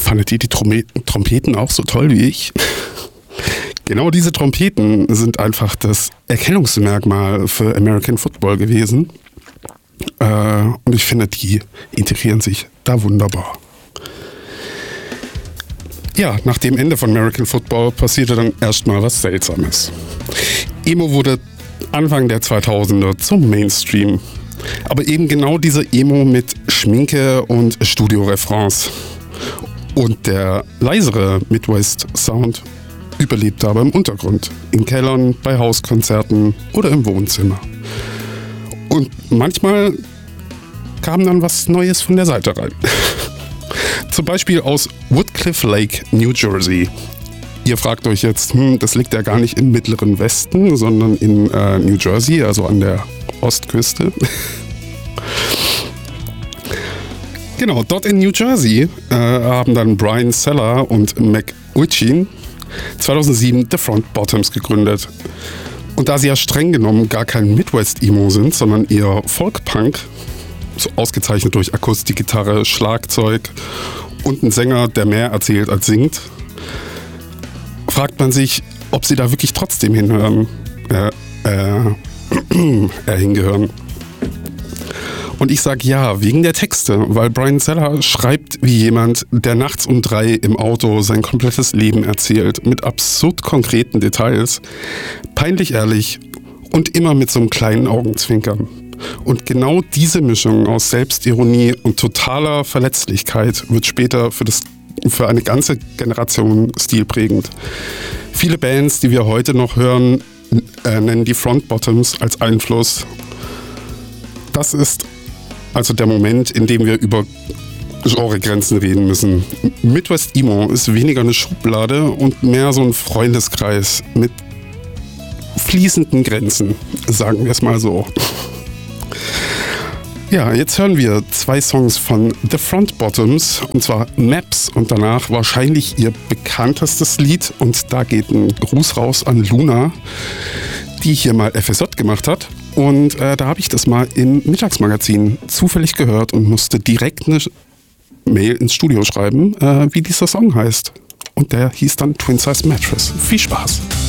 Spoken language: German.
Fandet ihr die Trompeten auch so toll wie ich? Genau diese Trompeten sind einfach das Erkennungsmerkmal für American Football gewesen. Und ich finde, die integrieren sich da wunderbar. Ja, nach dem Ende von American Football passierte dann erstmal was Seltsames. Emo wurde Anfang der 2000er zum Mainstream. Aber eben genau diese Emo mit Schminke und Studio-Refrains. Und der leisere Midwest-Sound überlebte aber im Untergrund. In Kellern, bei Hauskonzerten oder im Wohnzimmer. Und manchmal kam dann was Neues von der Seite rein. Zum Beispiel aus Woodcliff Lake, New Jersey. Ihr fragt euch jetzt, das liegt ja gar nicht im mittleren Westen, sondern in New Jersey, also an der Ostküste. Genau, dort in New Jersey haben dann Brian Seller und Mac Uchin 2007 The Front Bottoms gegründet. Und da sie ja streng genommen gar kein Midwest-Emo sind, sondern eher Folk-Punk, so ausgezeichnet durch Akustikgitarre, Schlagzeug und einen Sänger, der mehr erzählt als singt, fragt man sich, ob sie da wirklich trotzdem hingehören. Und ich sage ja, wegen der Texte, weil Brian Seller schreibt wie jemand, der nachts um 3 im Auto sein komplettes Leben erzählt, mit absurd konkreten Details, peinlich ehrlich und immer mit so einem kleinen Augenzwinkern. Und genau diese Mischung aus Selbstironie und totaler Verletzlichkeit wird später für eine ganze Generation stilprägend. Viele Bands, die wir heute noch hören, nennen die Front Bottoms als Einfluss. Das ist also der Moment, in dem wir über Genregrenzen reden müssen. Midwest Emo ist weniger eine Schublade und mehr so ein Freundeskreis mit fließenden Grenzen, sagen wir es mal so. Ja, jetzt hören wir 2 Songs von The Front Bottoms, und zwar Maps und danach wahrscheinlich ihr bekanntestes Lied, und da geht ein Gruß raus an Luna, die hier mal FSJ gemacht hat. Und da habe ich das mal im Mittagsmagazin zufällig gehört und musste direkt eine Mail ins Studio schreiben, wie dieser Song heißt. Und der hieß dann Twin Size Mattress. Viel Spaß!